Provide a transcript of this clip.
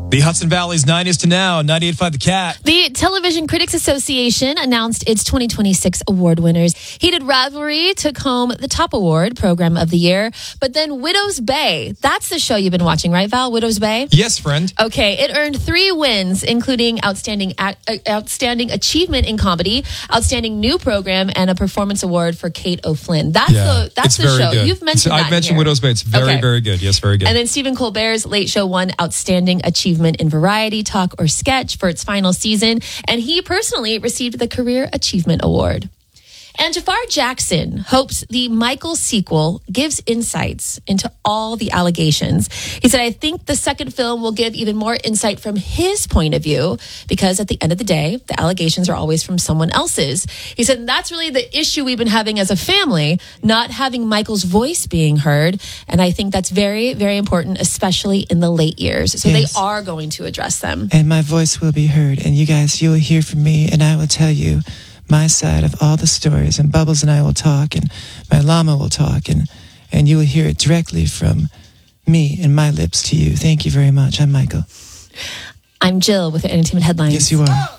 The Hudson Valley's 90s to now, 98.5 The Cat. The Television Critics Association announced its 2026 award winners. Heated Rivalry took home the top award, Program of the Year. But then Widow's Bay, that's the show you've been watching, right, Val? Widow's Bay? Yes, friend. Okay, it earned 3 wins, including Outstanding Achievement in Comedy, Outstanding New Program, and a Performance Award for Kate O'Flynn. That's the show. Good. You've mentioned that I've mentioned here. Widow's Bay. It's very, very good. Yes, very good. And then Stephen Colbert's Late Show won Outstanding Achievement in Variety, Talk, or Sketch for its final season, and he personally received the Career Achievement Award. And Jafar Jackson hopes the Michael sequel gives insights into all the allegations. He said, I think the second film will give even more insight from his point of view, because at the end of the day, the allegations are always from someone else's. He said, that's really the issue we've been having as a family, not having Michael's voice being heard. And I think that's very, very important, especially in the late years. So Yes. they are going to address them. And my voice will be heard. And you guys, you will hear from me, and I will tell you my side of all the stories. And Bubbles and I will talk, and my llama will talk, and you will hear it directly from me and my lips to you. Thank you very much. I'm Michael. I'm Jill with the Entertainment Headlines. Yes, you are.